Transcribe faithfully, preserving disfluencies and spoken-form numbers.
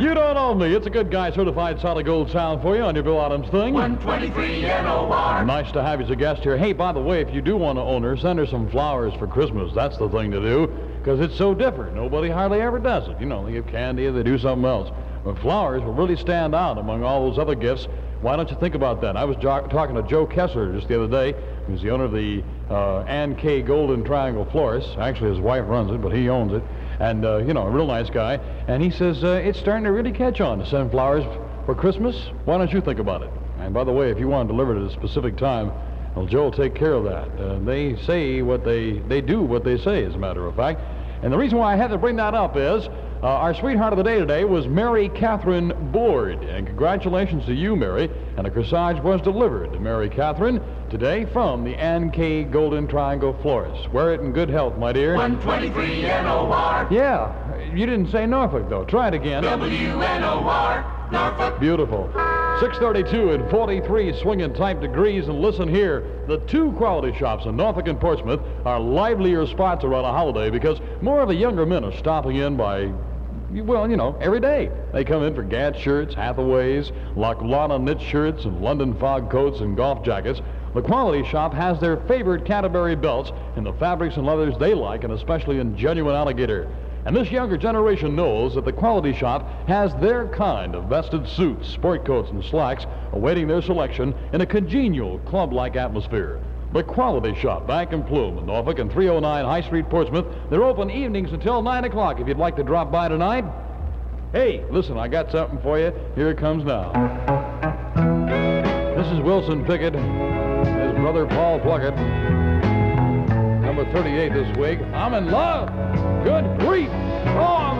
You don't own me. It's a good guy certified solid gold sound for you on your Bill Adams thing. one twenty-three N O R. Nice to have you as a guest here. Hey, by the way, if you do want to own her, send her some flowers for Christmas. That's the thing to do, because it's so different. Nobody hardly ever does it. You know, they give candy or they do something else. But flowers will really stand out among all those other gifts. Why don't you think about that? I was jo- talking to Joe Kessler just the other day, who's the owner of the uh, Ann K. Golden Triangle Florist. Actually, his wife runs it, but he owns it. And, uh, you know, a real nice guy. And he says, uh, it's starting to really catch on to send flowers for Christmas. Why don't you think about it? And by the way, if you want to deliver it at a specific time, well, Joe will take care of that. Uh, they say what they, they do what they say, as a matter of fact. And the reason why I had to bring that up is uh, our sweetheart of the day today was Mary Catherine Board. And congratulations to you, Mary. And a corsage was delivered to Mary Catherine today from the Ann K. Golden Triangle Florist. Wear it in good health, my dear. one twenty-three N O R. Yeah. You didn't say Norfolk, though. Try it again. W N O R. Norfolk. Beautiful. six thirty-two and forty-three swinging type degrees. And listen here, the two quality shops in Norfolk and Portsmouth are livelier spots around a holiday because more of the younger men are stopping in by, well, you know, every day. They come in for Gad shirts, Hathaways, Laclana knit shirts, and London fog coats and golf jackets. The quality shop has their favorite Canterbury belts in the fabrics and leathers they like, and especially in genuine alligator. And this younger generation knows that the quality shop has their kind of vested suits, sport coats, and slacks awaiting their selection in a congenial club-like atmosphere. The Quality Shop, Bank and Plume in Norfolk and three oh nine High Street, Portsmouth. They're open evenings until nine o'clock if you'd like to drop by tonight. Hey, listen, I got something for you. Here it comes now. This is Wilson Pickett, his brother Paul Pluckett. Number thirty-eight this week. I'm in love. Good grief. Oh, I'm